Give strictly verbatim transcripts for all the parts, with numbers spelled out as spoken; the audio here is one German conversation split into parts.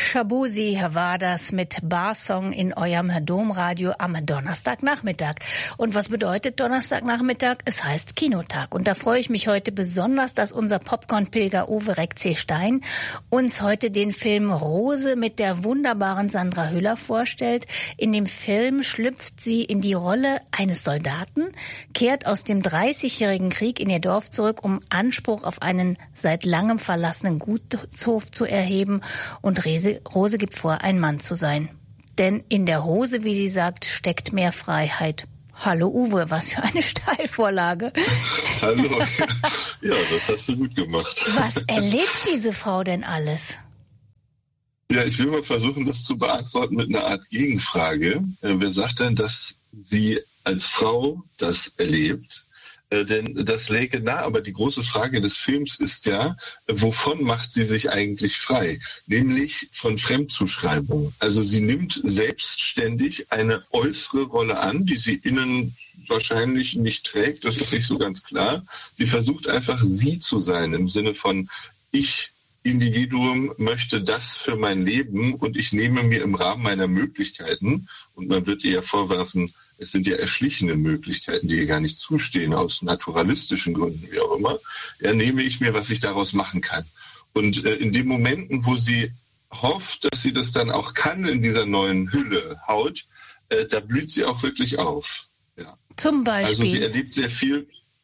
Shabuzi war das mit Barsong in eurem Domradio am Donnerstagnachmittag. Und was bedeutet Donnerstagnachmittag? Es heißt Kinotag. Und da freue ich mich heute besonders, dass unser Popcorn-Pilger Uwe Reck-C-Stein uns heute den Film Rose mit der wunderbaren Sandra Hüller vorstellt. In dem Film schlüpft sie in die Rolle eines Soldaten, kehrt aus dem dreißigjährigen Krieg in ihr Dorf zurück, um Anspruch auf einen seit langem verlassenen Gutshof zu erheben, und Rose gibt vor, ein Mann zu sein. Denn in der Hose, wie sie sagt, steckt mehr Freiheit. Hallo Uwe, was für eine Steilvorlage. Hallo. Ja, das hast du gut gemacht. Was erlebt diese Frau denn alles? Ja, ich will mal versuchen, das zu beantworten mit einer Art Gegenfrage. Wer sagt denn, dass sie als Frau das erlebt? Äh, denn das läge nah, aber die große Frage des Films ist ja, wovon macht sie sich eigentlich frei? Nämlich von Fremdzuschreibung. Also sie nimmt selbstständig eine äußere Rolle an, die sie innen wahrscheinlich nicht trägt, das ist nicht so ganz klar. Sie versucht einfach sie zu sein, im Sinne von ich Individuum möchte das für mein Leben und ich nehme mir im Rahmen meiner Möglichkeiten, und man wird ihr ja vorwerfen, es sind ja erschlichene Möglichkeiten, die ihr gar nicht zustehen, aus naturalistischen Gründen, wie auch immer, ja, nehme ich mir, was ich daraus machen kann. Und äh, in den Momenten, wo sie hofft, dass sie das dann auch kann in dieser neuen Hülle, Haut, äh, da blüht sie auch wirklich auf. Ja. Zum Beispiel? Also sie erlebt sehr viel.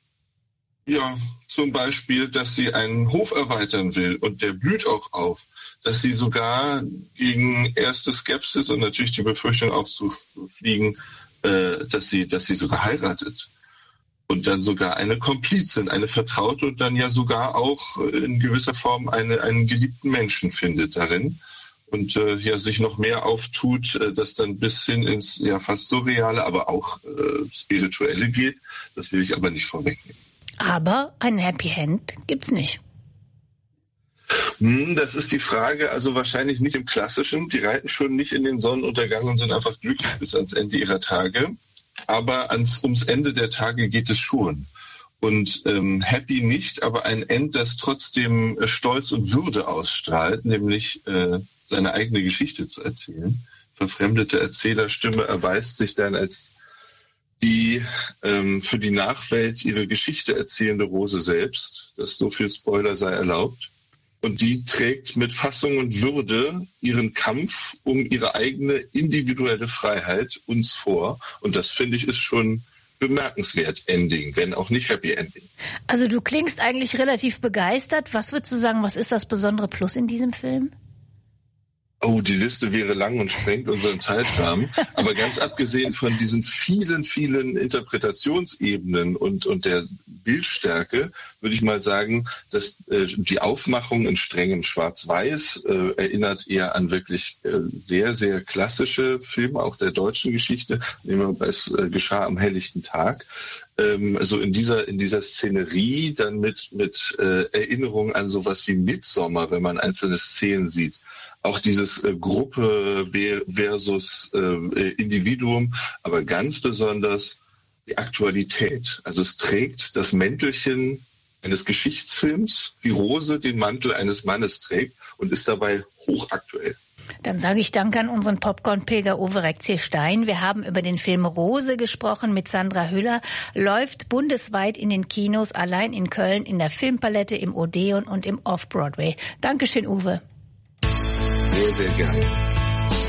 Ja, zum Beispiel, dass sie einen Hof erweitern will und der blüht auch auf. Dass sie sogar gegen erste Skepsis und natürlich die Befürchtung aufzufliegen, äh, dass sie, dass sie sogar heiratet. Und dann sogar eine Komplizin, eine Vertraute und dann ja sogar auch in gewisser Form eine, einen geliebten Menschen findet darin. Und äh, ja, sich noch mehr auftut, äh, das dann bis hin ins ja fast Surreale, aber auch äh, Spirituelle geht. Das will ich aber nicht vorwegnehmen. Aber ein Happy End gibt's nicht. Hm, das ist die Frage, also wahrscheinlich nicht im Klassischen. Die reiten schon nicht in den Sonnenuntergang und sind einfach glücklich bis ans Ende ihrer Tage. Aber ans, ums Ende der Tage geht es schon. Und ähm, happy nicht, aber ein End, das trotzdem äh, Stolz und Würde ausstrahlt, nämlich äh, seine eigene Geschichte zu erzählen. Verfremdete Erzählerstimme erweist sich dann als die ähm, für die Nachwelt ihre Geschichte erzählende Rose selbst, dass so viel Spoiler sei erlaubt. Und die trägt mit Fassung und Würde ihren Kampf um ihre eigene individuelle Freiheit uns vor. Und das, finde ich, ist schon bemerkenswert Ending, wenn auch nicht Happy Ending. Also du klingst eigentlich relativ begeistert. Was würdest du sagen, was ist das besondere Plus in diesem Film? Oh, die Liste wäre lang und sprengt unseren Zeitrahmen. Aber ganz abgesehen von diesen vielen, vielen Interpretationsebenen und, und der Bildstärke, würde ich mal sagen, dass äh, die Aufmachung in strengem Schwarz-Weiß äh, erinnert eher an wirklich äh, sehr, sehr klassische Filme, auch der deutschen Geschichte. Nehmen wir, es äh, geschah am helllichten Tag. Ähm, also in dieser, in dieser Szenerie dann mit, mit äh, Erinnerung an sowas wie Midsommar, wenn man einzelne Szenen sieht. Auch dieses äh, Gruppe versus äh, Individuum, aber ganz besonders die Aktualität. Also es trägt das Mäntelchen eines Geschichtsfilms, wie Rose den Mantel eines Mannes trägt und ist dabei hochaktuell. Dann sage ich Danke an unseren Popcorn-Pilger Uwe Reck-C-Stein. Wir haben über den Film Rose gesprochen mit Sandra Hüller. Läuft bundesweit in den Kinos, allein in Köln, in der Filmpalette, im Odeon und im Off-Broadway. Dankeschön, Uwe. Sehr, sehr gerne.